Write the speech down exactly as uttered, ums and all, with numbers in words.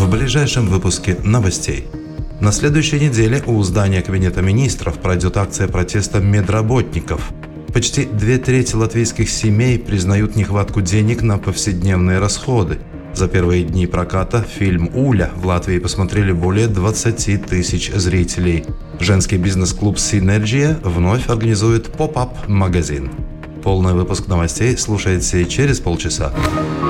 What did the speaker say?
в ближайшем выпуске новостей. На следующей неделе у здания Кабинета министров пройдет акция протеста медработников. Почти две трети латвийских семей признают нехватку денег на повседневные расходы. За первые дни проката фильм «Уля» в Латвии посмотрели более двадцати тысяч зрителей. Женский бизнес-клуб «Синергия» вновь организует поп-ап-магазин. Полный выпуск новостей слушайте через полчаса.